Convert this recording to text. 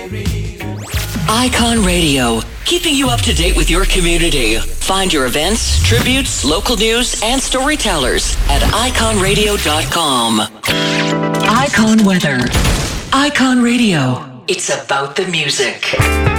Icon Radio, keeping you up to date with your community. Find your events, tributes, local news, and storytellers at iconradio.com. Icon Weather. Icon Radio. It's about the music.